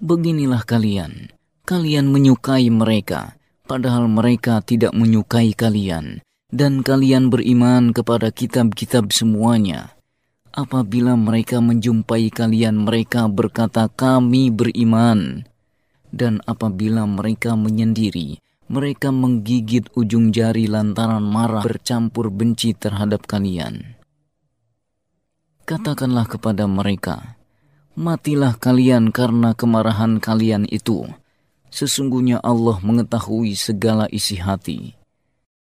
Beginilah kalian, kalian menyukai mereka, padahal mereka tidak menyukai kalian, dan kalian beriman kepada kitab-kitab semuanya. Apabila mereka menjumpai kalian, mereka berkata, "Kami beriman." Dan apabila mereka menyendiri, mereka menggigit ujung jari lantaran marah bercampur benci terhadap kalian. Katakanlah kepada mereka, "Matilah kalian karena kemarahan kalian itu. Sesungguhnya Allah mengetahui segala isi hati."